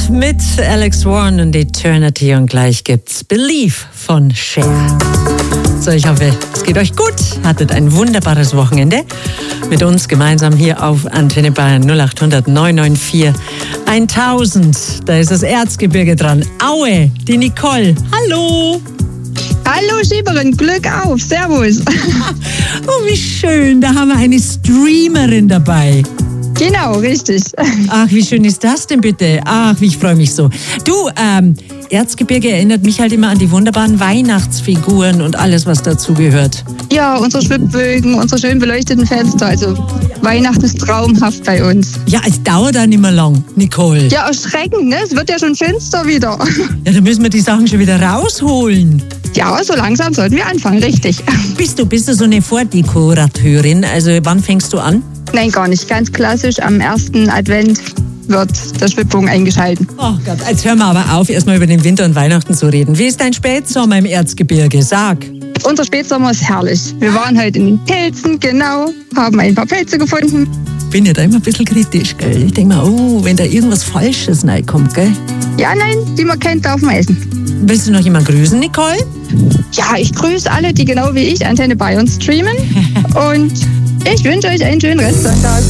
mit Alex Warren und Eternity und gleich gibt's Believe von Cher. So, ich hoffe, es geht euch gut. Hattet ein wunderbares Wochenende mit uns gemeinsam hier auf Antenne Bayern 0800 994 1000. Da ist das Erzgebirge dran. Aue, die Nicole. Hallo. Hallo Schieberin, Glück auf, servus. Oh, wie schön, da haben wir eine Streamerin dabei. Genau, richtig. Ach, wie schön ist das denn bitte? Ach, ich freue mich so. Du, Erzgebirge erinnert mich halt immer an die wunderbaren Weihnachtsfiguren und alles, was dazugehört. Ja, unsere Schwibbögen, unsere schön beleuchteten Fenster, also Weihnachten ist traumhaft bei uns. Ja, es dauert dann nicht mehr lang, Nicole. Ja, erschreckend, ne? Es wird ja schon finster wieder. Ja, dann müssen wir die Sachen schon wieder rausholen. Ja, so langsam sollten wir anfangen, richtig. Bist du so eine Vordekorateurin? Also wann fängst du an? Nein, gar nicht. Ganz klassisch, am ersten Advent wird der Schwibbogen eingeschalten. Oh Gott, jetzt hören wir aber auf, erstmal über den Winter und Weihnachten zu reden. Wie ist dein Spätsommer im Erzgebirge? Sag. Unser Spätsommer ist herrlich. Wir waren heute in den Pilzen, genau, haben ein paar Pilze gefunden. Bin ja da immer ein bisschen kritisch, gell? Ich denke mal, wenn da irgendwas Falsches reinkommt, gell? Ja, nein, die man kennt, darf man essen. Willst du noch jemanden grüßen, Nicole? Ja, ich grüße alle, die genau wie ich Antenne Bayern streamen. Und ich wünsche euch einen schönen Restsonntag.